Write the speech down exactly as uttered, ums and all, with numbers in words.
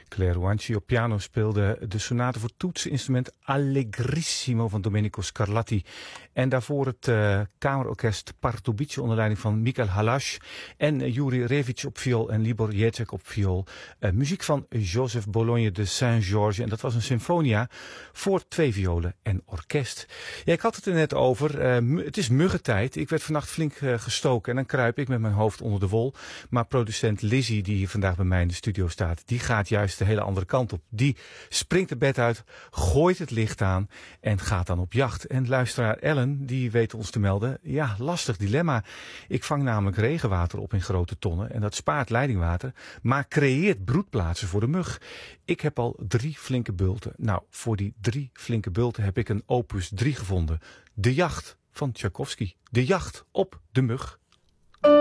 Claire Wanci op piano speelde de sonate voor toetsinstrument Allegrissimo van Domenico Scarlatti. En daarvoor het uh, kamerorkest Pardubice onder leiding van Michael Halas en uh, Juri Revic op viool en Libor Jacek op viool. Uh, muziek van Joseph Bologne de Saint-Georges en dat was een symfonia voor twee violen en orkest. Ja, ik had het er net over. Uh, het is muggentijd. Ik werd vannacht flink uh, gestoken en dan kruip ik met mijn hoofd onder de wol. Maar producent Lizzie, die hier vandaag bij mij in de studio staat, die gaat juist de hele andere kant op. Die springt het bed uit, gooit het licht aan en gaat dan op jacht. En luisteraar Ellen, die weet ons te melden, ja, lastig dilemma. Ik vang namelijk regenwater op in grote tonnen en dat spaart leidingwater, maar creëert broedplaatsen voor de mug. Ik heb al drie flinke bulten. Nou, voor die drie flinke bulten heb ik een opus drie gevonden. De jacht van Tchaikovsky. De jacht op de mug.